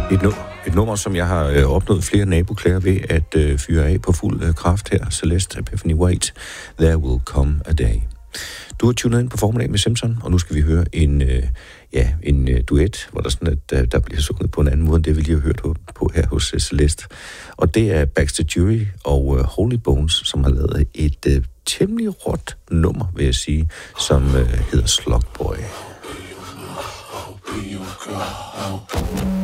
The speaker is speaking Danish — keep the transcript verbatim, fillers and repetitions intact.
Et, nu, et nummer, som jeg har øh, opnået flere naboklager ved at øh, fyre af på fuld øh, kraft her. Celeste Epiphany White, There Will Come a Day. Du har tunet ind på Formiddag med Simpson, og nu skal vi høre en, øh, ja, en øh, duet, hvor der, sådan, at, øh, der bliver sunget på en anden måde, end det vi lige har hørt på, på her hos øh, Celeste. Og det er Baxter Jury og øh, Holy Bones, som har lavet et øh, temmelig råt nummer, vil jeg sige, som øh, hedder Slugboy. I'll be your girl.